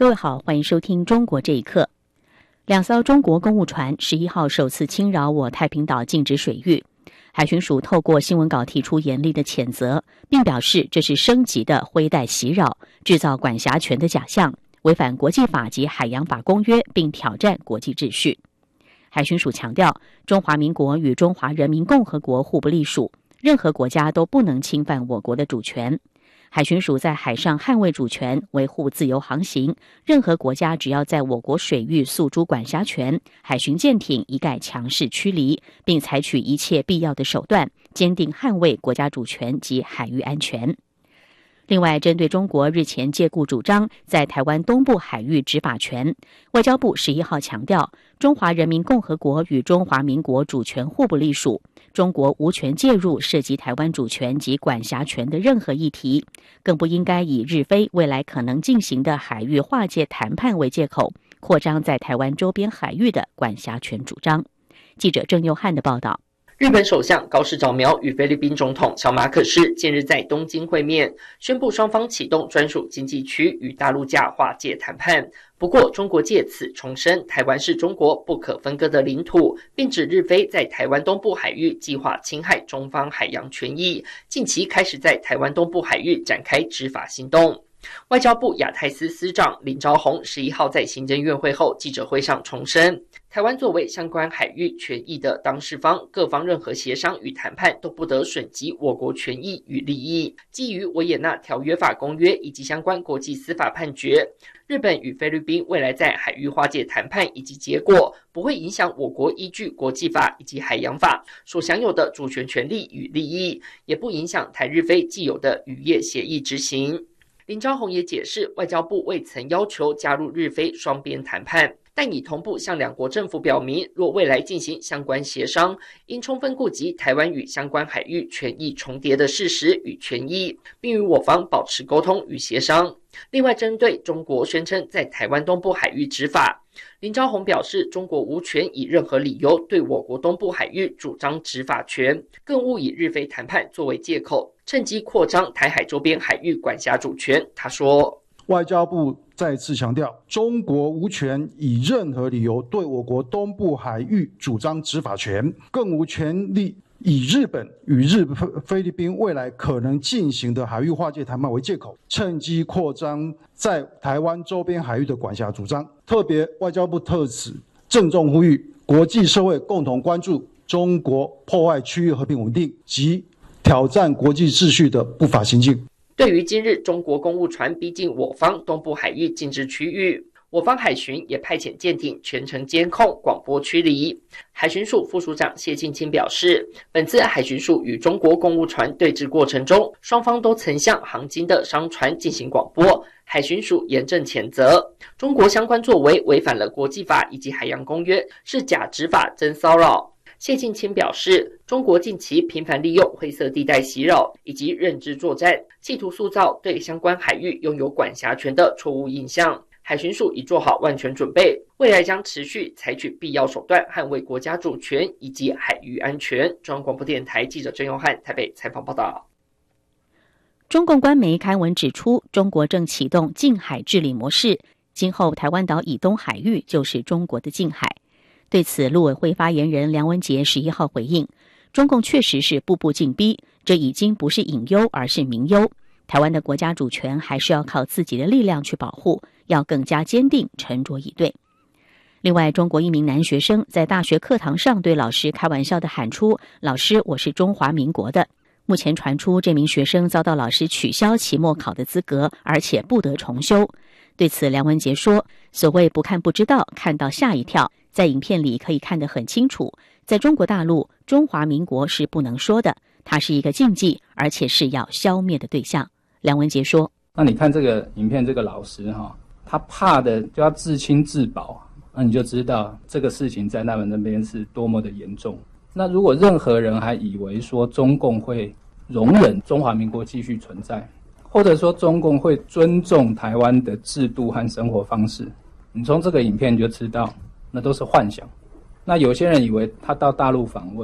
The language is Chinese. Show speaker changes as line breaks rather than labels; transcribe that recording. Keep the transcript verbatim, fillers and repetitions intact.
各位好，欢迎收听中国这一刻。两艘中国公务船十一号首次侵扰我太平岛禁止水域，海巡署透过新闻稿提出严厉的谴责，并表示这是升级的灰带袭扰，制造管辖权的假象，违反国际法及海洋法公约，并挑战国际秩序。海巡署强调，中华民国与中华人民共和国互不隶属，任何国家都不能侵犯我国的主权。海巡署在海上捍卫主权，维护自由航行，任何国家只要在我国水域诉诸管辖权，海巡舰艇一概强势驱离，并采取一切必要的手段，坚定捍卫国家主权及海域安全。另外，针对中国日前借故主张在台湾东部海域执法权，外交部十一号强调，中华人民共和国与中华民国主权互不隶属，中国无权介入涉及台湾主权及管辖权的任何议题，更不应该以日菲未来可能进行的海域划界谈判为借口，扩张在台湾周边海域的管辖权主张。记者郑佑汉的报道。
日本首相高市早苗与菲律宾总统小马可仕近日在东京会面，宣布双方启动专属经济区与大陆架划界谈判。不过，中国借此重申台湾是中国不可分割的领土，并指日菲在台湾东部海域计划侵害中方海洋权益，近期开始在台湾东部海域展开执法行动。外交部亚太司司长林昭宏十一号在行政院会后记者会上重申，台湾作为相关海域权益的当事方，各方任何协商与谈判都不得损及我国权益与利益。基于维也纳条约法公约以及相关国际司法判决，日本与菲律宾未来在海域划界谈判以及结果，不会影响我国依据国际法以及海洋法所享有的主权权利与利益，也不影响台日菲既有的渔业协议执行。林昭宏也解释，外交部未曾要求加入日菲双边谈判，但已同步向两国政府表明，若未来进行相关协商，应充分顾及台湾与相关海域权益重叠的事实与权益，并与我方保持沟通与协商。另外，针对中国宣称在台湾东部海域执法，林昭宏表示，中国无权以任何理由对我国东部海域主张执法权，更勿以日菲谈判作为借口，趁机扩张台海周边海域管辖主权。他说，
外交部再次强调，中国无权以任何理由对我国东部海域主张执法权，更无权利以日本与日菲律宾未来可能进行的海域划界谈判为借口，趁机扩张在台湾周边海域的管辖主张。特别外交部特此郑重呼吁国际社会共同关注中国破坏区域和平稳定及挑战国际秩序的不法行径。
对于今日中国公务船逼近我方东部海域禁制区域，我方海巡也派遣舰艇全程监控、广播驱离。海巡署副署长谢庆清表示，本次海巡署与中国公务船对峙过程中，双方都曾向航经的商船进行广播，海巡署严正谴责中国相关作为违反了国际法以及海洋公约，是假执法真骚扰。谢庆清表示，中国近期频繁利用灰色地带袭扰以及认知作战，企图塑造对相关海域拥有管辖权的错误印象。海巡署已做好万全准备，未来将持续采取必要手段捍卫国家主权以及海域安全。中央广播电台记者郑永汉台北采访报道。
中共官媒刊文指出，中国正启动近海治理模式，今后台湾岛以东海域就是中国的近海。对此，陆委会发言人梁文杰十一号回应，中共确实是步步进逼，这已经不是隐忧，而是明忧。台湾的国家主权还是要靠自己的力量去保护，要更加坚定，沉着以对。另外，中国一名男学生在大学课堂上对老师开玩笑地喊出，老师，我是中华民国的。目前传出这名学生遭到老师取消期末考的资格，而且不得重修。对此，梁文杰说，所谓不看不知道，看到吓一跳，在影片里可以看得很清楚，在中国大陆，中华民国是不能说的，它是一个禁忌，而且是要消灭的对象。梁文杰说，
那你看这个影片，这个老师哈，他怕的就要自轻自保，那你就知道这个事情在他们那边是多么的严重。那如果任何人还以为说中共会容忍中华民国继续存在，或者说中共会尊重台湾的制度和生活方式，你从这个影片就知道那都是幻想。那有些人以为他到大陆访问